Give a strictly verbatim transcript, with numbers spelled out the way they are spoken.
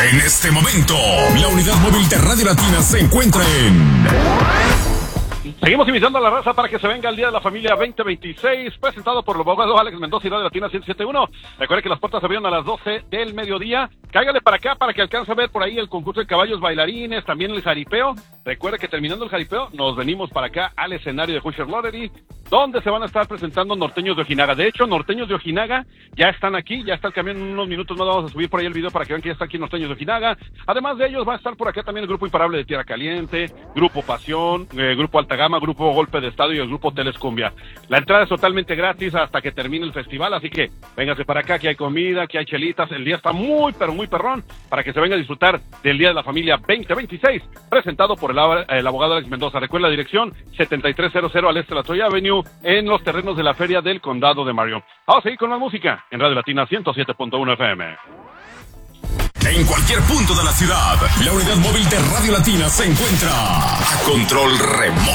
En este momento, la unidad móvil de Radio Latina se encuentra en... Seguimos invitando a la raza para que se venga el Día de la Familia veinte veintiséis, presentado por el abogado Alex Mendoza y Radio Latina ciento siete punto uno. Recuerde que las puertas se abrieron a las doce del mediodía. Cáigale para acá para que alcance a ver por ahí el concurso de caballos bailarines, también el jaripeo. Recuerde que terminando el jaripeo, nos venimos para acá al escenario de Hoosier Lottery, donde se van a estar presentando norteños de Ojinaga. De hecho, norteños de Ojinaga ya están aquí, ya está el camión, en unos minutos más vamos a subir por ahí el video para que vean que ya está aquí norteños de Ojinaga. Además de ellos va a estar por acá también el Grupo Imparable de Tierra Caliente, Grupo Pasión, eh, Grupo Alta Gama, Grupo Golpe de Estado y el Grupo Telescumbia. La entrada es totalmente gratis hasta que termine el festival, así que véngase para acá, que hay comida, que hay chelitas. El día está muy, pero muy perrón para que se venga a disfrutar del Día de la Familia veinte veintiséis, presentado por el, el abogado Alex Mendoza. Recuerda la dirección setenta y tres cero cero al este de la Troya Avenue, en los terrenos de la Feria del Condado de Mario. Vamos a seguir con la música en Radio Latina ciento siete punto uno F M. En cualquier punto de la ciudad, la unidad móvil de Radio Latina se encuentra a control remoto.